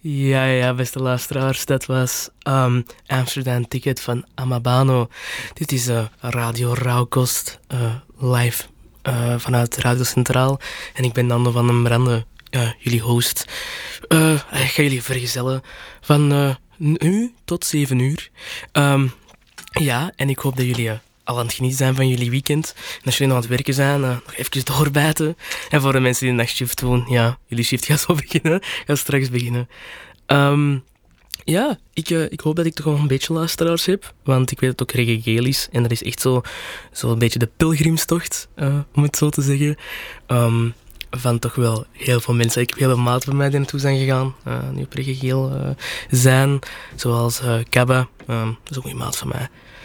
Ja, ja, beste luisteraars, dat was Amsterdam Ticket van Amabano. Dit is Radio Rauwkost, live vanuit Radio Centraal. En ik ben Nando van den Brande, jullie host. Ik ga jullie vergezellen van nu tot 7 uur. Ja, en ik hoop dat jullie al aan het genieten zijn van jullie weekend. En als jullie nog aan het werken zijn, nog even doorbijten. En voor de mensen die een nachtshift doen, ja, jullie shift gaat zo beginnen. Gaat straks beginnen. Ja, ik hoop dat ik toch nog een beetje luisteraars heb. Want ik weet dat het ook reggae is. En dat is echt zo een beetje de pilgrimstocht, om het zo te zeggen. Van toch wel heel veel mensen. Ik heb heel veel maten bij mij die naartoe zijn gegaan. Die op reggae zijn. Zoals Kaba. Dat is ook een maat van mij.